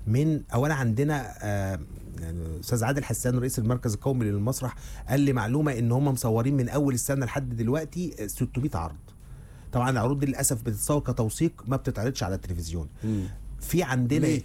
من اولا عندنا يعني استاذ عادل حسان رئيس المركز القومي للمسرح قال لي معلومه ان هم مصورين من اول السنه لحد دلوقتي 600 عرض. طبعا العروض دي للاسف بتتصور كتوثيق، ما بتتعرضش على التلفزيون. في عندنا ليه؟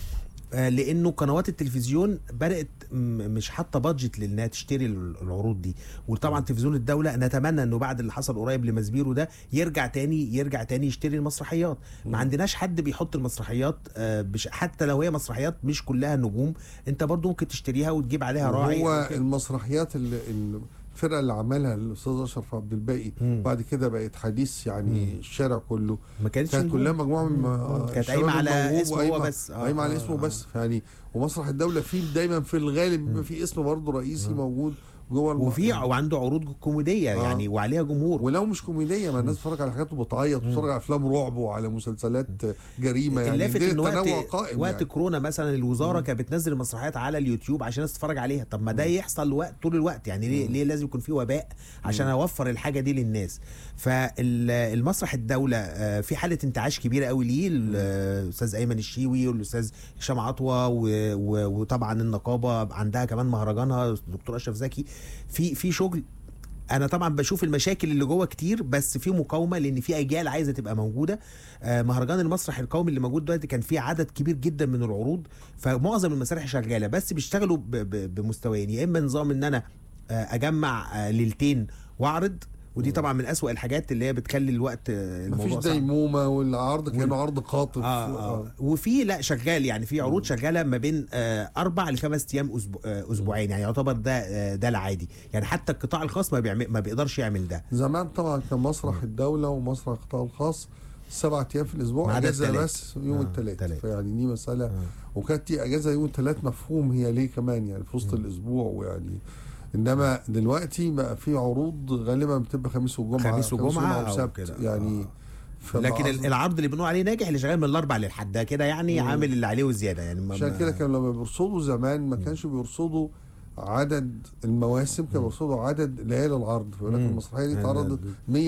لانه قنوات التلفزيون بدات مش حاطه بادجت لانها تشتري العروض دي. وطبعا تلفزيون الدوله نتمنى انه بعد اللي حصل قريب لمزبيرو ده يرجع تاني يشتري المسرحيات. ما عندناش حد بيحط المسرحيات حتى لو هي مسرحيات مش كلها نجوم، انت برضو ممكن تشتريها وتجيب عليها راعي. هو المسرحيات الفرقه اللي عملها الاستاذ اشرف عبد الباقي بعد كده بقت حديث يعني الشارع كله، ما كانت كلها مجموعه من كانت قايمه على اسمه هو بس، قايمه على اسمه بس يعني. ومسرح الدوله فيه دايما في الغالب بيبقى فيه اسم برضه رئيسي موجود جوه وعنده عروض كوميديه يعني وعليها جمهور. ولو مش كوميديه ما الناس بتتفرج على حاجات وبتعيط، وبتتفرج على افلام رعب وعلى مسلسلات جريمه يعني. اللافت ان وقت يعني. كورونا مثلا الوزاره كانت بتنزل المسرحيات على اليوتيوب عشان الناس تتفرج عليها. طب ما ده يحصل طول الوقت يعني. ليه لازم يكون في وباء عشان اوفر الحاجه دي للناس؟ فالمسرح الدوله في حاله انتعاش كبيره قوي ليه. الاستاذ ايمن الشيوي والاستاذ هشام عطوه وطبعا النقابه عندها كمان مهرجانها الدكتور اشرف زكي. في شغل. انا طبعا بشوف المشاكل اللي جوه كتير، بس في مقاومه لان في اجيال عايزه تبقى موجوده. مهرجان المسرح القومي اللي موجود دلوقتي كان فيه عدد كبير جدا من العروض، فمعظم المسارح شغاله بس بيشتغلوا بمستويين. يا اما نظام ان انا اجمع ليلتين واعرض، ودي طبعا من أسوأ الحاجات اللي هي بتخلي الوقت الموضوع مفيش ديمومه، والعرض كانه عرض قاطف. وفي لا شغال يعني في عروض شغاله ما بين 4 ل5 ايام اسبوعين يعني. يعتبر ده العادي يعني. حتى القطاع الخاص ما بيقدرش يعمل ده. زمان طبعا كان مسرح الدوله ومسرح القطاع الخاص 7 ايام في الاسبوع، اجازه بس يوم الثلاث. فيعني دي مساله. وكانت دي اجازه يوم الثلاث مفهوم هي ليه كمان يعني في وسط الاسبوع ويعني. انما دلوقتي بقى في عروض غالبا بتبقى خميس وجمعه او سبت يعني. لكن العرض اللي بنقول عليه ناجح اللي شغال من الاربع للحد ده كده يعني عامل اللي عليه وزياده يعني. عشان كده كانوا لما بيرصدوا زمان ما كانش بيرصدوا عدد المواسم، كانوا بيرصدوا عدد ليالي العرض. فيقول لك المسرحيه دي اتعرضت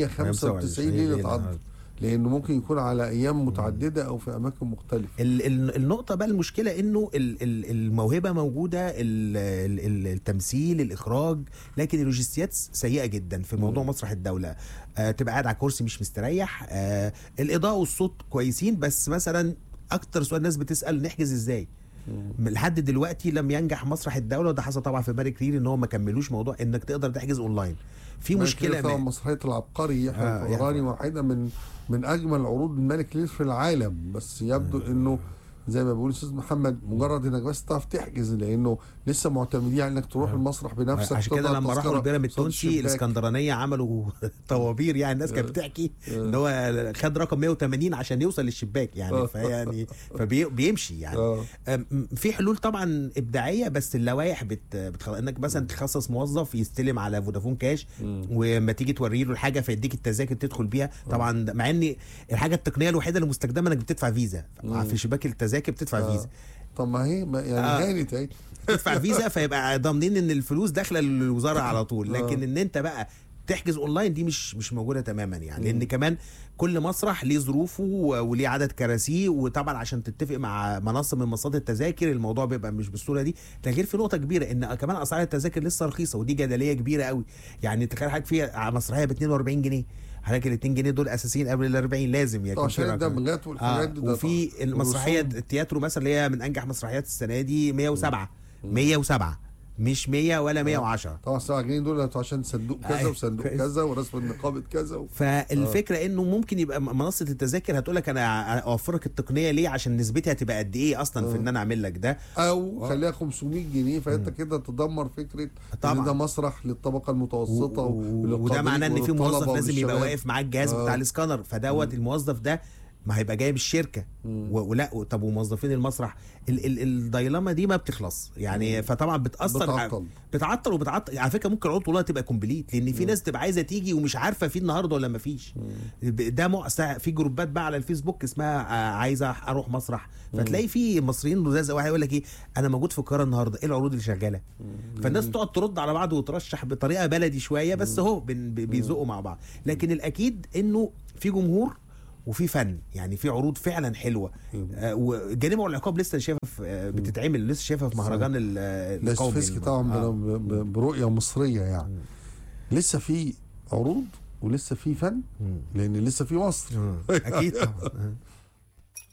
195 ليله عرض، لانه ممكن يكون على ايام متعدده او في اماكن مختلفه. النقطه بقى المشكله انه الموهبه موجوده، التمثيل، الاخراج، لكن اللوجستيات سيئه جدا في موضوع مسرح الدوله. تبقى قاعد على كرسي مش مستريح. الاضاءه والصوت كويسين، بس مثلا اكتر سؤال الناس بتسال نحجز ازاي. لحد دلوقتي لم ينجح مسرح الدوله، وده حصل طبعا في ماري كرير ان هو ما كملوش موضوع انك تقدر تحجز اونلاين. في مشكله طبعا مسرحيه العبقري يحيى الفخراني واحده من اجمل عروض الملك لير في العالم، بس يبدو انه زي ما بيقول الاستاذ محمد مجرد انك بس تعرف تحجز، لانه لسه معتمدين على انك تروح المسرح بنفسك. عشان كده لما راحوا البيراميد التونسي الاسكندرانيه عملوا طوابير يعني. الناس كانت بتحكي ان هو خد رقم 180 عشان يوصل للشباك يعني. فبيمشي يعني. في حلول طبعا ابداعيه، بس اللوائح انك مثلا تخصص موظف يستلم على فودافون كاش، وما تيجي توري له الحاجه فيديك التذاكر تدخل بيها. طبعا مع ان الحاجه التقنيه الوحيده اللي مستخدمه انك بتدفع فيزا في شباك التذاكر، بتدفع فيزا. طب ما هي يعني هانت اهي تدفع فيزا، فيبقى ضامنين ان الفلوس داخله للوزاره على طول. لكن ان انت بقى تحجز اونلاين دي مش موجوده تماما يعني. لان كمان كل مسرح ليه ظروفه وليه عدد كراسيه، وطبعا عشان تتفق مع منصه من منصات التذاكر الموضوع بيبقى مش بالصوره دي. ده غير في نقطه كبيره ان كمان اسعار التذاكر لسه رخيصه، ودي جدليه كبيره قوي يعني. تخيل حضرتك في مسرحيه ب 42 جنيه، حضرتك ال 2 جنيه دول اساسيين قبل ال 40 لازم يكون عشان الدمغات والحاجات دي. وفي المسرحيه التياترو مثلا اللي هي من انجح مسرحيات السنه دي 107 مش 100 ولا 110. طبعا 7 جنيه دول عشان صندوق كذا وصندوق كذا ورسم النقابه كذا فالفكره انه ممكن يبقى منصه التذاكر هتقول لك انا اوفرك التقنيه ليه عشان نسبتها هتبقى قد ايه اصلا في ان انا اعمل لك ده، او خليها 500 جنيه. فانت كده تدمر فكره ان ده مسرح للطبقه المتوسطه وده معناه ان في موظف لازم يبقى واقف معاك الجهاز بتاع الاسكانر. فدوت الموظف ده ما هيبقى جاي بالشركه ولا طب وموظفين المسرح الدايلاما دي ما بتخلص يعني. فطبعا بتعطل وبتعطل على فكره. ممكن العروض كلها تبقى كومبليت لان في ناس تبقى عايزه تيجي ومش عارفه في النهارده ولا ما فيش. ده في جروبات بقى على الفيسبوك اسمها عايزه اروح مسرح، فتلاقي في مصريين لزاز واحد يقول لك ايه انا موجود في القاهره النهارده، ايه العروض اللي شغاله؟ فالناس تقعد ترد على بعض وترشح بطريقه بلدي شويه، بس اهو بيزقوا مع بعض. لكن الاكيد انه في جمهور وفي فن، يعني في عروض فعلا حلوه. والجريمه والعقاب لسه شايفها بتتعمل، لسه شايفها في مهرجان القومي لاسفسكي طبعا برؤيه مصريه يعني. لسه في عروض ولسه في فن، لان لسه في مصر. اكيد طبعا.